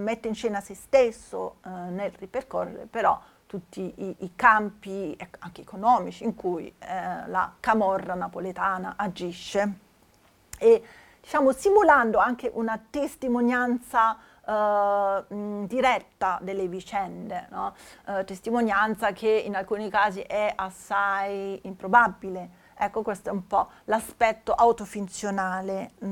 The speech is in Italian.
mette in scena se stesso nel ripercorrere però tutti i campi anche economici in cui la camorra napoletana agisce, e diciamo simulando anche una testimonianza diretta delle vicende, no? Testimonianza che in alcuni casi è assai improbabile. Ecco, questo è un po' l'aspetto autofinzionale